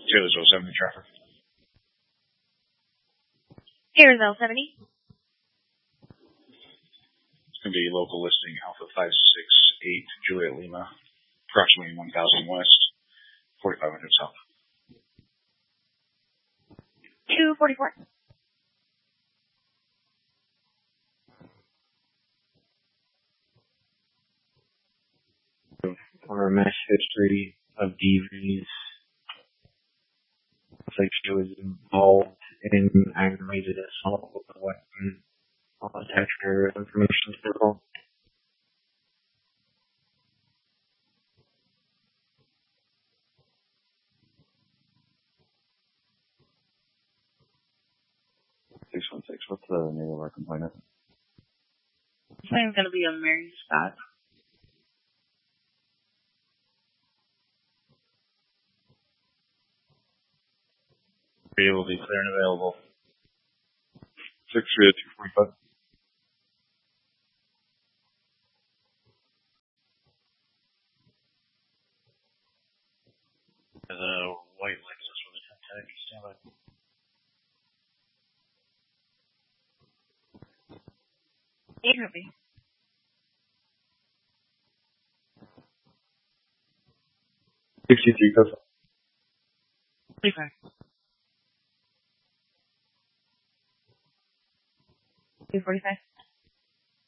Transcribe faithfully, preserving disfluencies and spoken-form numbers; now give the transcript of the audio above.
Taylor's oh seventy traffic. Here's L seventy. It's going to be local listing Alpha five six eight Juliet Lima, approximately one thousand west, forty-five hundred south. two forty-four. For a mesh history of D Vs. Looks like she was involved in aggravated assault with a weapon. I'll attach her information to the call. six one six, what's the name of our complainant? This name's going to be a Mary Scott. Be able to be clear and available. six three two forty-five. There's a white Lexus with a ten tag. Stand by. eight fifty. sixty-three, go. forty-five. two forty-five.